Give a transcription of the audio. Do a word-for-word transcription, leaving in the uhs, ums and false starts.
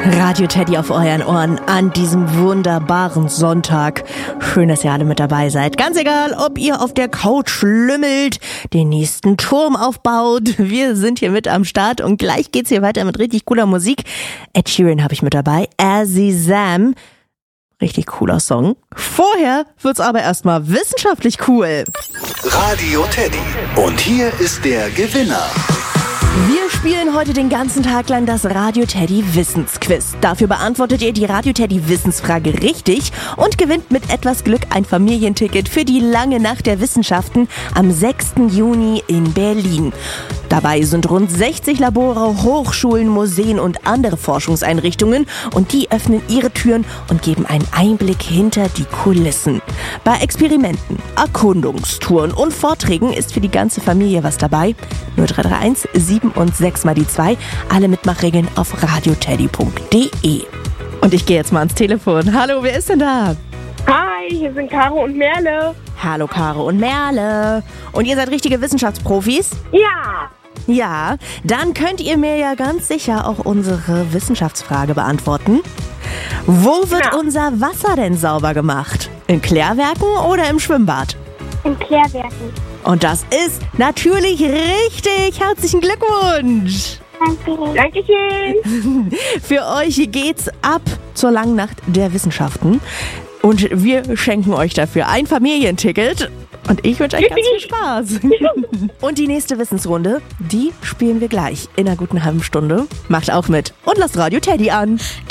Radio Teddy auf euren Ohren an diesem wunderbaren Sonntag. Schön, dass ihr alle mit dabei seid. Ganz egal, ob ihr auf der Couch schlümmelt, den nächsten Turm aufbaut. Wir sind hier mit am Start und gleich geht's hier weiter mit richtig cooler Musik. Ed Sheeran habe ich mit dabei. Azizam. Richtig cooler Song. Vorher wird's aber erstmal wissenschaftlich cool. Radio Teddy. Und hier ist der Gewinner. Wir spielen heute den ganzen Tag lang das Radio Teddy Wissensquiz. Dafür beantwortet ihr die Radio Teddy Wissensfrage richtig und gewinnt mit etwas Glück ein Familienticket für die lange Nacht der Wissenschaften am sechsten Juni in Berlin. Dabei sind rund sechzig Labore, Hochschulen, Museen und andere Forschungseinrichtungen und die öffnen ihre Türen und geben einen Einblick hinter die Kulissen. Bei Experimenten, Erkundungstouren und Vorträgen ist für die ganze Familie was dabei. null drei drei eins sieben und sechs mal die zwei. Alle Mitmachregeln auf radioteddy punkt de. Und ich gehe jetzt mal ans Telefon. Hallo, wer ist denn da? Hi, hier sind Caro und Merle. Hallo Caro und Merle. Und ihr seid richtige Wissenschaftsprofis? Ja. Ja, dann könnt ihr mir ja ganz sicher auch unsere Wissenschaftsfrage beantworten. Wo wird Ja. unser Wasser denn sauber gemacht? In Klärwerken oder im Schwimmbad? In Klärwerken. Und das ist natürlich richtig. Herzlichen Glückwunsch. Danke. Dankeschön. Für euch geht's ab zur langen Nacht der Wissenschaften. Und wir schenken euch dafür ein Familienticket. Und ich wünsche euch ganz viel Spaß. Und die nächste Wissensrunde, die spielen wir gleich in einer guten halben Stunde. Macht auch mit und lasst Radio Teddy an.